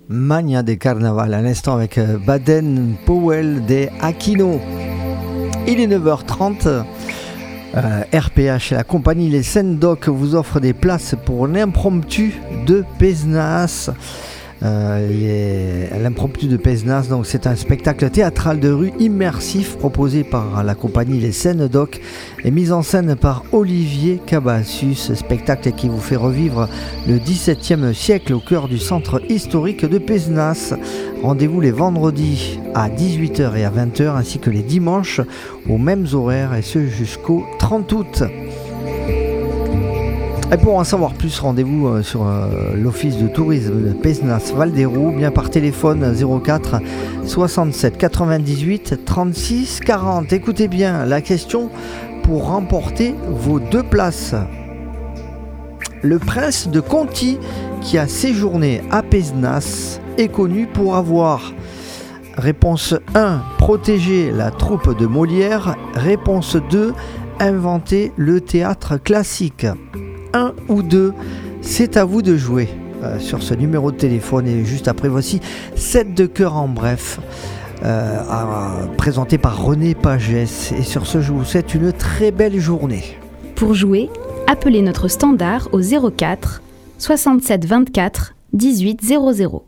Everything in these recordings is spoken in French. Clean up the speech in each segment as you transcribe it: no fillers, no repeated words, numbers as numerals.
Mania de Carnaval, à l'instant avec Baden Powell des Aquino. Il est 9h30. RPH et la compagnie Les Sendoc vous offrent des places pour l'impromptu de Pézenas. L'impromptu de Pézenas, donc c'est un spectacle théâtral de rue immersif proposé par la compagnie Les Sendoc et mis en scène par Olivier Cabassus. Spectacle qui vous fait revivre le XVIIe siècle au cœur du centre historique de Pézenas. Rendez-vous les vendredis à 18h et à 20h ainsi que les dimanches aux mêmes horaires et ce jusqu'au 30 août. Et pour en savoir plus, rendez-vous sur l'office de tourisme de Pézenas Val-des-Roux, bien par téléphone 04 67 98 36 40. Écoutez bien la question pour remporter vos 2 places. Le prince de Conti qui a séjourné à Pézenas est connu pour avoir: réponse 1, protégé la troupe de Molière. Réponse 2, inventé le théâtre classique. 1 ou 2, c'est à vous de jouer sur ce numéro de téléphone. Et juste après, voici 7 de cœur en bref, présenté par René Pagès. Et sur ce, je vous souhaite une très belle journée. Pour jouer, appelez notre standard au 04 67 24 18 00.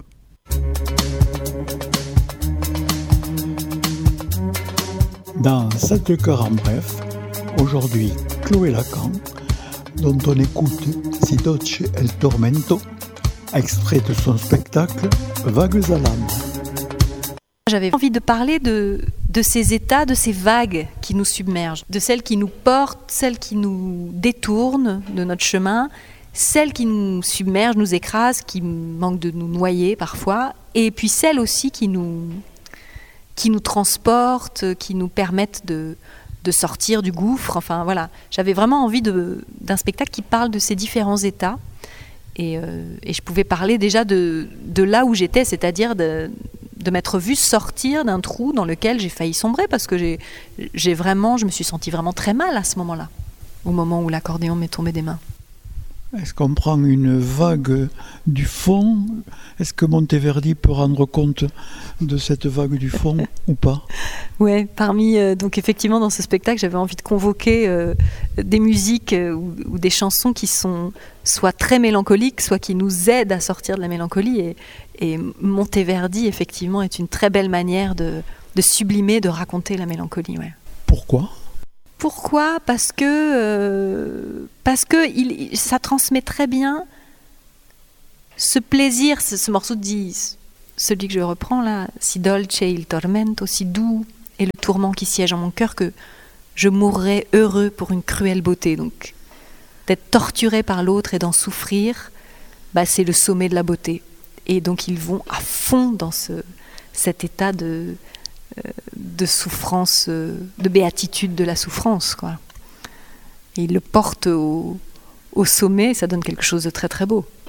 Dans 7 de cœur en bref, aujourd'hui Chloé Lacan, dont on écoute Si dolce el tormento, extrait de son spectacle Vagues à l'âme. J'avais envie de parler de ces états, de ces vagues qui nous submergent, de celles qui nous portent, celles qui nous détournent de notre chemin, celles qui nous submergent, nous écrasent, qui manquent de nous noyer parfois, et puis celles aussi qui nous transportent, qui nous permettent de sortir du gouffre. Enfin voilà, j'avais vraiment envie d'un spectacle qui parle de ces différents états, et je pouvais parler déjà de là où j'étais, c'est-à-dire de m'être vue sortir d'un trou dans lequel j'ai failli sombrer, parce que je me suis sentie vraiment très mal à ce moment-là, au moment où l'accordéon m'est tombé des mains. Est-ce qu'on prend une vague du fond? Est-ce que Monteverdi peut rendre compte de cette vague du fond ou pas? Ouais, donc effectivement dans ce spectacle, j'avais envie de convoquer des musiques ou des chansons qui sont soit très mélancoliques, soit qui nous aident à sortir de la mélancolie. Et Monteverdi, effectivement, est une très belle manière de sublimer, de raconter la mélancolie. Ouais. Pourquoi ? Parce que ça transmet très bien ce plaisir, ce morceau dit, celui que je reprends là, si dolce il tormento, si doux est le tourment qui siège en mon cœur, que je mourrais heureux pour une cruelle beauté. Donc d'être torturé par l'autre et d'en souffrir, c'est le sommet de la beauté. Et donc ils vont à fond dans cet état de souffrance, de béatitude de la souffrance, quoi. Et il le porte au sommet, et ça donne quelque chose de très très beau.